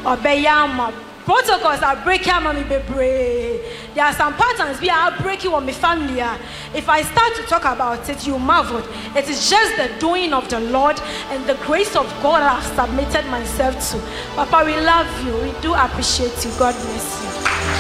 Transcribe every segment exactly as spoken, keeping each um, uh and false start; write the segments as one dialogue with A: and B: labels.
A: Obeyama. Protocols are breaking on me, baby. There are some patterns we are breaking on my family. If I start to talk about it, you marvel. It is just the doing of the Lord and the grace of God I have submitted myself to. Papa, we love you. We do appreciate you. God bless you.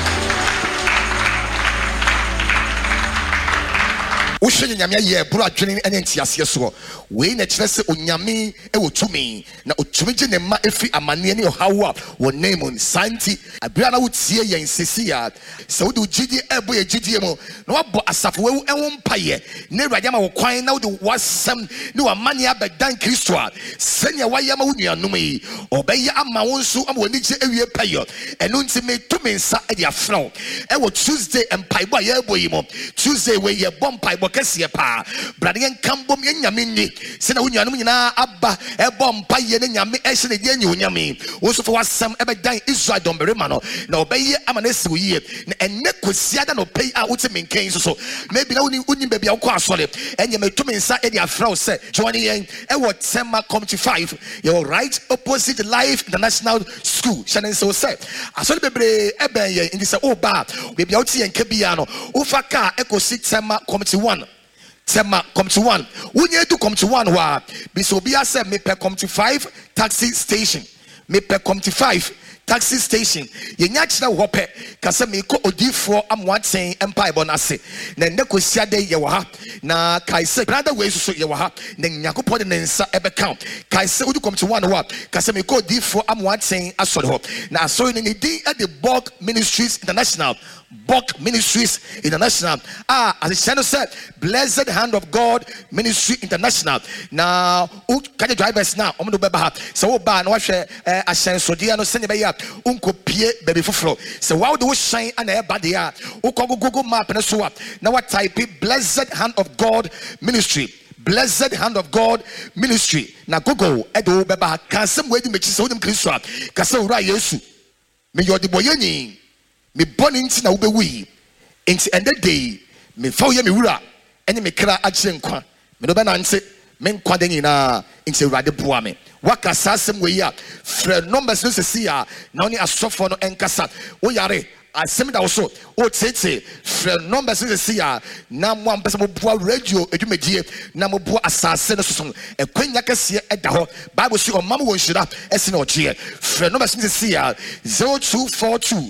B: Ushenya nyamya ye bro adwene ene ntiase so we na kire se onyame e wotumi na otumi je ne ma efi amane ne ohawo wo name santi abira na wotie yen sesia se wo de gigi ebo ye gigi mu na wabo asafo we enwo mpaye ne urade ma wo kwan na wo de wasam ne wa mane abedan Kristo a senya wayama wo nuanom yi obeye ama wo nso am woni je ewie payo eno nti me tumi nsa e de afro e wo Tuesday empaibo ye ebo yi mo Tuesday we ye bompaibo kesiye pa brade yen kambom yen nyame ni se na wonuanom nyina aba e bompa ye ne nyame e hye ne de anyi onyame wo so fo wasam e bedan Israel domberema no na obeye amane si wo yie na enne kosia da no pay a wote menken so so maybe na woni unim bebia wo kwa asole enye metumi nsa e de afra se join yen e wo Tema Community five you're right opposite Life International School shanen so say asole bebre e ben yen ndi se oba bebia wote yen kabia no wo fa ka ekosi Tema Community one Tema Community one unye to Community one wa biso bia se me per Community five taxi station me per Community five taxi station yenya kira wo pe kase me ko odifo amwaten empire bonase na ne kosia de ye wo ha na kaise brother we so ye wo ha na nyakopɔ de nsa ebe count kaise odi Community one wa kase me ko odifo amwaten asɔre ho na asɔre ne din at the Bok Ministries International Bok Ministries International ah as the channel said Blessed Hand of God Ministry International now who can the drivers now omo do beba ha so wo ba na wa hwɛ ahyɛnsode no senya be ya unko pie baby foforo so wow do shine and e ba de a wo ko Google map na so na what type Blessed Hand of God Ministry Blessed Hand of God Ministry na Google edo beba kan sem we di mechi so dem Kristo a ka se wura Yesu me yodi boyenyi me born into na ubewi into end the day me fa ye me wura ene me kra agye nkwa me no be na nte me nkwa de nyina into urade boa me waka sasem we ya fre numbers no se ya na oni asofo no enkasa wo yare asem da wo so o tete fre numbers no se ya na mo ampesa mo boa radio edwumadie na mo boa asase no so ekwanya kase e da ho bible si o mam wo nhira ese na ogie fre numbers no se ya zero two four two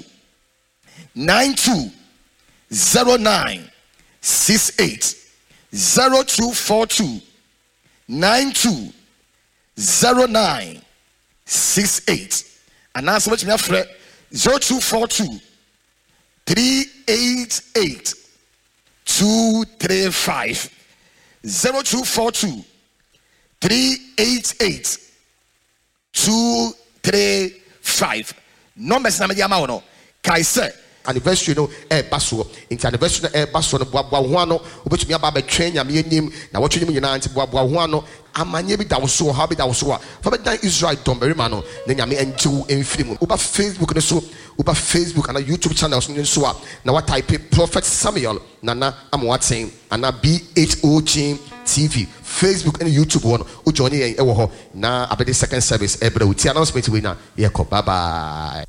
B: nine two zero nine six eight zero two four two nine two zero nine six eight and now so much me afre zero two four two three eight eight two three five zero two four two three eight eight two three five numbers na me dia ma no kai say anniversary no e baso into anniversary no e baso no boa ho ano obetumi aba ba twen nyame enim na wo twem nyina nti boa ho ano amanye bi da wo so ha bi da wo so a fa be dan Israel domberima no na nyame entiu emfiri mu oba Facebook no so oba Facebook and YouTube channels no so a na what type Prophet Samuel nana amwaten ana B H O G T V Facebook and YouTube one o join yen e wo ho na abede second service e bra uti announcement we na ye ko bye bye.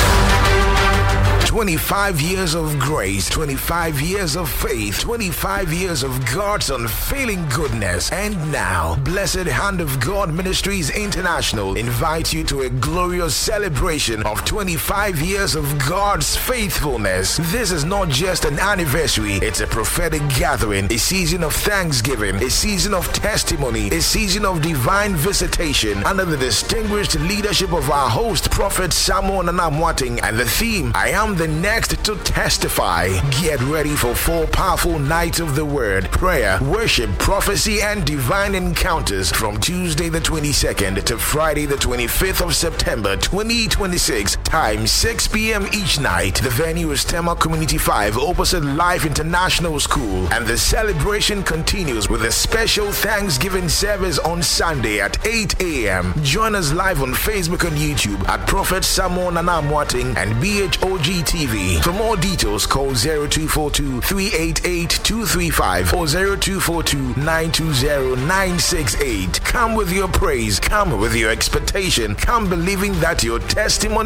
C: twenty-five years of grace, twenty-five years of faith, twenty-five years of God's unfailing goodness. And now, Blessed Hand of God Ministries International invite you to a glorious celebration of twenty-five years of God's faithfulness. This is not just an anniversary, it's a prophetic gathering, a season of thanksgiving, a season of testimony, a season of divine visitation under the distinguished leadership of our host, Prophet Samuel Nanamwating, and the theme, I am the next to testify. Get ready for four powerful nights of the word, prayer, worship, prophecy, and divine encounters from Tuesday the twenty-second to Friday the twenty-fifth of September twenty twenty-six. Time six p.m. each night. The venue is Tema Community five opposite Life International School, and the celebration continues with a special Thanksgiving service on Sunday at eight a.m. Join us live on Facebook and YouTube at Prophet Samuel Nanamwating and B H O G T V. For more details, call zero two four two three eight eight two three five or zero two four two nine two zero nine six eight. Come with your praise, come with your expectation, come believing that your testimony